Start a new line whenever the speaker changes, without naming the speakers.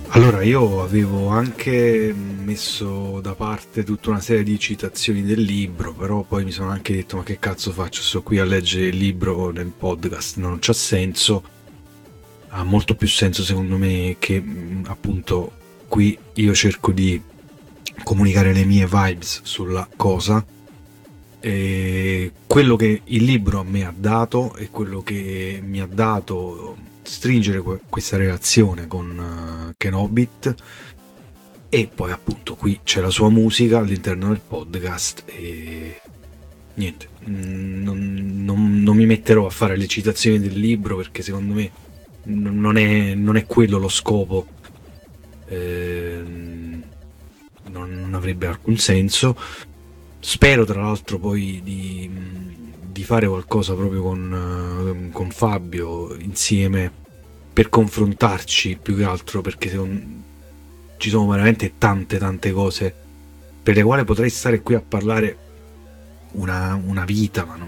Allora, io avevo anche messo da parte tutta una serie di citazioni del libro, però poi mi sono anche detto: ma che cazzo faccio? Sto qui a leggere il libro nel podcast, non c'ha senso. Ha molto più senso secondo me che appunto qui io cerco di comunicare le mie vibes sulla cosa, e quello che il libro a me ha dato e quello che mi ha dato stringere questa relazione con Ken Hobbit. E poi appunto qui c'è la sua musica all'interno del podcast e niente, non mi metterò a fare le citazioni del libro perché secondo me non è quello lo scopo. Ehm, non avrebbe alcun senso. Spero tra l'altro poi di fare qualcosa proprio con Fabio insieme per confrontarci più che altro, perché ci sono veramente tante cose per le quali potrei stare qui a parlare una vita, ma